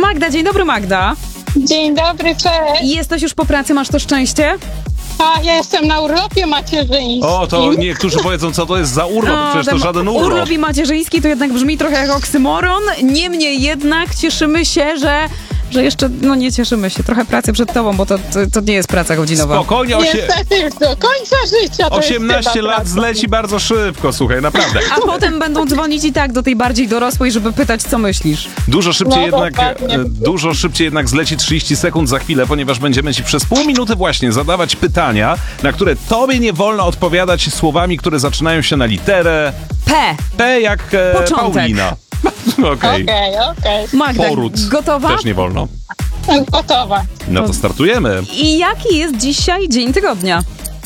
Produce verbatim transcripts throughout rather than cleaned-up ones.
Magda, dzień dobry Magda. Dzień dobry, cześć. Jesteś już po pracy, masz to szczęście? A, ja jestem na urlopie macierzyńskim. O, to niektórzy powiedzą, co to jest za urlop, O, przecież to ten żaden urlop. Urlop i macierzyński to jednak brzmi trochę jak oksymoron. Niemniej jednak cieszymy się, że, że jeszcze, no nie cieszymy się, trochę pracy przed tobą, bo to, to, to nie jest praca godzinowa. Spokojnie, osie... Niestety już do końca życia to osiemnaście jest chyba lat praca. zleci bardzo szybko, słuchaj, naprawdę. A potem będą dzwonić i tak do tej bardziej dorosłej, żeby pytać, co myślisz. Dużo szybciej No, jednak, dokładnie. e, dużo szybciej jednak zleci trzydzieści sekund za chwilę, ponieważ będziemy ci przez pół minuty właśnie zadawać pytania, na które tobie nie wolno odpowiadać słowami, które zaczynają się na literę P. P jak e, Początek. Paulina. Okej. Okej, okej. Magda, Poród. gotowa? Też nie wolno. Gotowa. No to startujemy. I jaki jest dzisiaj dzień tygodnia?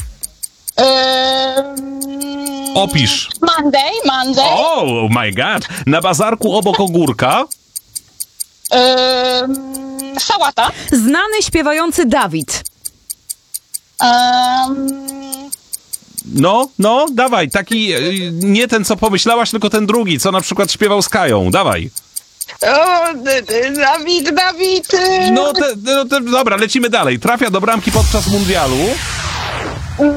Ehm, Opisz. Monday, Monday. Oh my god. Na bazarku obok ogórka. Ehm, sałata. Znany śpiewający Dawid. Ehm, No, no, dawaj, taki, e, nie ten, co pomyślałaś, tylko ten drugi, co na przykład śpiewał z Kają, dawaj. o, d- d- Dawid, Dawid. e, No, te, no te, dobra, lecimy dalej. Trafia do bramki podczas mundialu. mm,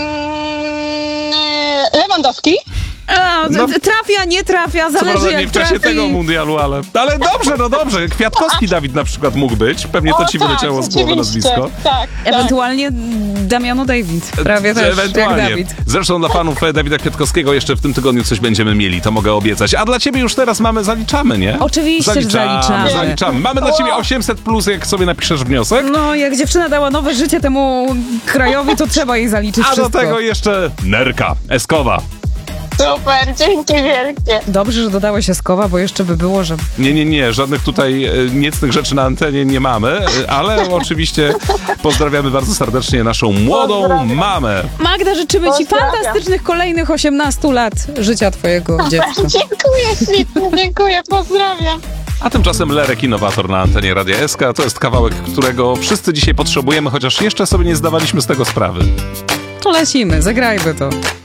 Lewandowski. A, No. d- trafia, nie trafia, Co zależy prawda jak nie w czasie trafi. tego mundialu, ale... Ale dobrze, no dobrze. Kwiatkowski Dawid na przykład mógł być. Pewnie to O, ci tak, wyleciało z głowy rzeczywiście. nazwisko. Tak, tak. Ewentualnie Damiano David. Prawie też jak Ewentualnie. Dawid. Zresztą dla fanów e, Dawida Kwiatkowskiego jeszcze w tym tygodniu coś będziemy mieli, to mogę obiecać. A dla ciebie już teraz mamy, zaliczamy, nie? Oczywiście, że zaliczamy. Zaliczamy. Mamy dla ciebie osiemset plus, jak sobie napiszesz wniosek. No, jak dziewczyna dała nowe życie temu krajowi, to trzeba jej zaliczyć A wszystko. do tego jeszcze nerka, Eskowa. Super, dzięki wielkie. Dobrze, że dodałeś Eskowa, bo jeszcze by było, że... Nie, nie, nie, żadnych tutaj e, niecnych rzeczy na antenie nie mamy, e, ale oczywiście pozdrawiamy bardzo serdecznie naszą młodą Pozdrawiam. mamę. Magda, życzymy ci Pozdrawiam. fantastycznych kolejnych osiemnastu lat życia twojego dziecka. Dziękuję ślicznie, dziękuję, pozdrawiam. A tymczasem Lerek Innowator na antenie Radia S K to jest kawałek, którego wszyscy dzisiaj potrzebujemy, chociaż jeszcze sobie nie zdawaliśmy z tego sprawy. To lecimy, zagrajmy to.